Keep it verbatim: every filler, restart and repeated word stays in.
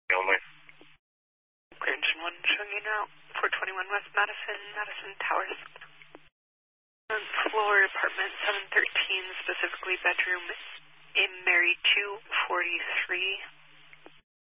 Only. Clear engine one showing you now. four twenty-one West Madison, Madison Towers. Um, floor apartment seven thirteen, specifically bedroom in Mary two forty-three.